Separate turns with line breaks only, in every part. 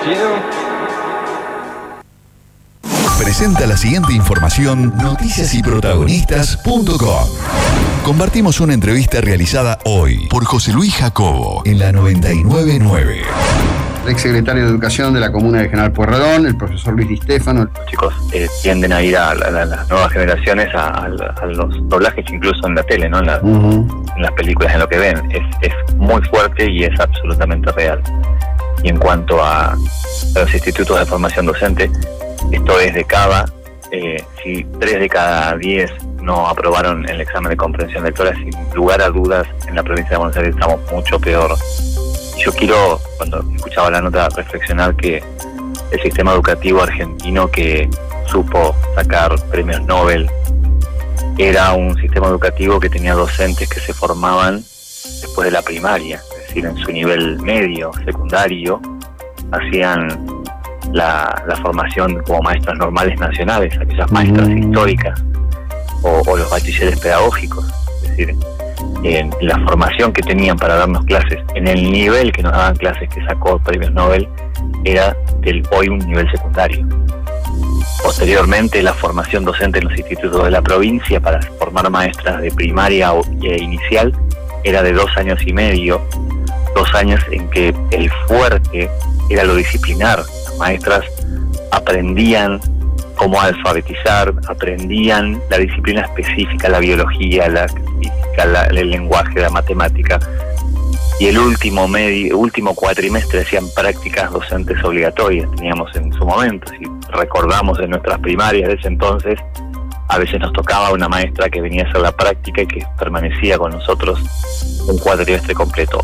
Presenta la siguiente información noticiasyprotagonistas.com. Compartimos una entrevista realizada hoy por José Luis Jacobo en la 999.
El exsecretario de Educación de la Comuna de General Pueyrredón, el profesor Luis Di Stefano.
Los chicos tienden a ir a las nuevas generaciones a los doblajes incluso en la tele, ¿no? En las películas, en lo que ven. Es muy fuerte y es absolutamente real. Y en cuanto a los institutos de formación docente, esto es de Cava. Si 3 de cada 10 no aprobaron el examen de comprensión lectora, sin lugar a dudas, en la provincia de Buenos Aires estamos mucho peor. Yo quiero, cuando escuchaba la nota, reflexionar que el sistema educativo argentino que supo sacar premios Nobel era un sistema educativo que tenía docentes que se formaban después de la primaria, es decir, en su nivel medio, secundario, hacían la formación como maestras normales nacionales, aquellas maestras históricas o los bachilleres pedagógicos, es decir, la formación que tenían para darnos clases en el nivel que nos daban clases que sacó premios Nobel era del hoy un nivel secundario. Posteriormente, la formación docente en los institutos de la provincia para formar maestras de primaria e inicial era de 2 años y medio, 2 años en que el fuerte era lo disciplinar. Las maestras aprendían cómo alfabetizar, aprendían la disciplina específica, la biología, la física, el lenguaje, la matemática. Y el último cuatrimestre hacían prácticas docentes obligatorias, teníamos en su momento. Si recordamos en nuestras primarias de ese entonces, a veces nos tocaba una maestra que venía a hacer la práctica y que permanecía con nosotros un cuatrimestre completo.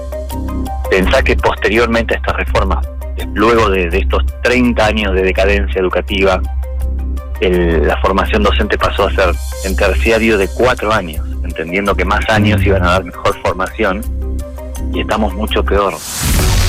Pensá que posteriormente a esta reforma, luego de estos 30 años de decadencia educativa, la formación docente pasó a ser en terciario de 4 años, entendiendo que más años iban a dar mejor formación, y estamos mucho peor.